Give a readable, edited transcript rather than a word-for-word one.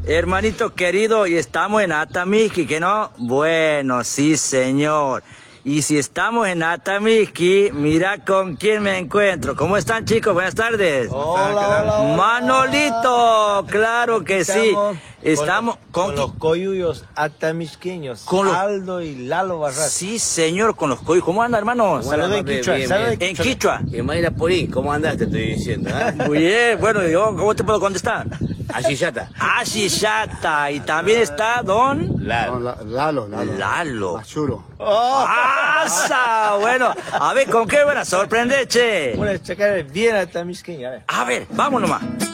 Hermanito querido, y estamos en Atamisqui, ¿que no? Bueno, sí, señor. Y si estamos en Atamisqui, mira con quién me encuentro. ¿Cómo están, chicos? Buenas tardes. Hola. Manolito, claro que sí. Estamos con los coyuyos atamisqueños, Aldo y Lalo Barras. Sí, señor, con los coyuyos. ¿Cómo anda, hermano? Saludos en Quichua. En Quichua. Mayra Porín, ¿cómo andas? Te estoy diciendo, ¿eh? Muy bien, bueno, yo, ¿cómo te puedo contestar? Ashillata. Ashillata. Y también está don... Lalo. Lalo. Machuro. ¡Asa! Bueno, a ver, ¿con qué van a sorprender, che? Una chacara bien atamisqueña, A ver, vamos nomás.